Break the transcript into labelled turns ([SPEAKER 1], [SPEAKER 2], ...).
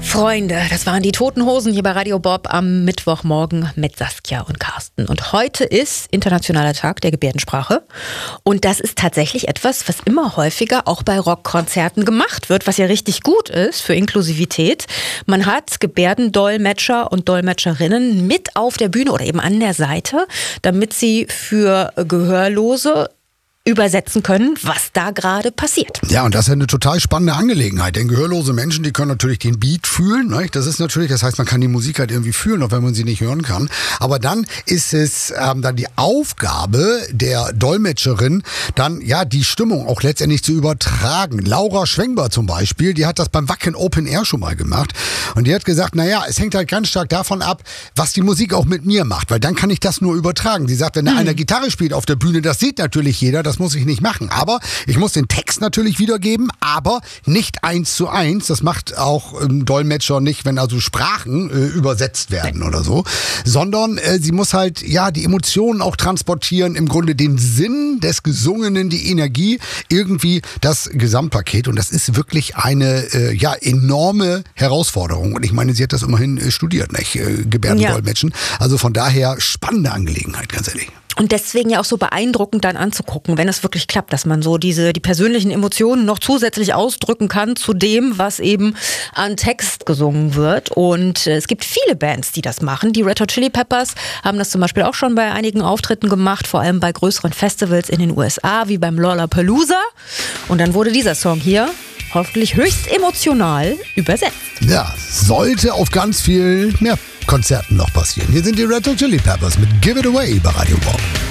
[SPEAKER 1] Freunde, das waren die Toten Hosen hier bei Radio Bob am Mittwochmorgen mit Saskia und Carsten. Und heute ist Internationaler Tag der Gebärdensprache. Und das ist tatsächlich etwas, was immer häufiger auch bei Rockkonzerten gemacht wird, was ja richtig gut ist für Inklusivität. Man hat Gebärdendolmetscher und Dolmetscherinnen mit auf der Bühne oder eben an der Seite, damit sie für Gehörlose übersetzen können, was da gerade passiert.
[SPEAKER 2] Ja, und das ist eine total spannende Angelegenheit, denn gehörlose Menschen, die können natürlich den Beat fühlen, ne? Das heißt, man kann die Musik halt irgendwie fühlen, auch wenn man sie nicht hören kann. Aber dann ist es dann die Aufgabe der Dolmetscherin, dann ja die Stimmung auch letztendlich zu übertragen. Laura Schwengber zum Beispiel, die hat das beim Wacken Open Air schon mal gemacht und die hat gesagt, naja, es hängt halt ganz stark davon ab, was die Musik auch mit mir macht, weil dann kann ich das nur übertragen. Sie sagt, wenn da einer Gitarre spielt auf der Bühne, das sieht natürlich jeder, das muss ich nicht machen. Aber ich muss den Text natürlich wiedergeben, aber nicht 1:1. Das macht auch Dolmetscher nicht, wenn also Sprachen übersetzt werden oder so. Sondern sie muss halt ja die Emotionen auch transportieren, im Grunde den Sinn des Gesungenen, die Energie, irgendwie das Gesamtpaket. Und das ist wirklich eine enorme Herausforderung. Und ich meine, sie hat das immerhin studiert, nicht? Gebärdendolmetschen. Ja. Also von daher spannende Angelegenheit, ganz ehrlich.
[SPEAKER 1] Und deswegen ja auch so beeindruckend dann anzugucken, wenn es wirklich klappt, dass man so die persönlichen Emotionen noch zusätzlich ausdrücken kann zu dem, was eben an Text gesungen wird. Und es gibt viele Bands, die das machen. Die Red Hot Chili Peppers haben das zum Beispiel auch schon bei einigen Auftritten gemacht, vor allem bei größeren Festivals in den USA, wie beim Lollapalooza. Und dann wurde dieser Song hier hoffentlich höchst emotional übersetzt.
[SPEAKER 2] Ja, sollte auf ganz viel mehr Konzerten noch passieren. Hier sind die Red Hot Chili Peppers mit Give It Away bei Radio Bob.